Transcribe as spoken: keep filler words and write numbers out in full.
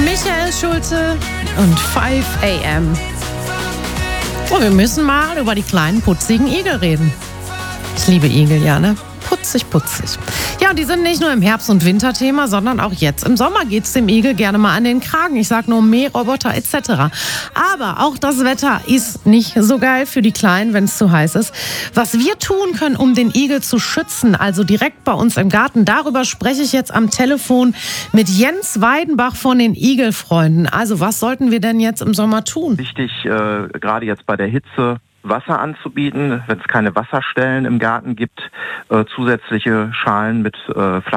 Michael Schulze und fünf a m. Oh, wir müssen mal über die kleinen putzigen Igel reden. Ich liebe Igel, ja, ne? Putzig, putzig. Ja, und die sind nicht nur im Herbst- und Winterthema, sondern auch jetzt. Im Sommer geht es dem Igel gerne mal an den Kragen. Ich sag nur Mähroboter et cetera. Aber auch das Wetter ist nicht so geil für die Kleinen, wenn es zu heiß ist. Was wir tun können, um den Igel zu schützen, also direkt bei uns im Garten, darüber spreche ich jetzt am Telefon mit Jens Weidenbach von den Igelfreunden. Also was sollten wir denn jetzt im Sommer tun? Wichtig, äh, gerade jetzt bei der Hitze, Wasser anzubieten, wenn es keine Wasserstellen im Garten gibt, äh, zusätzliche Schalen mit äh,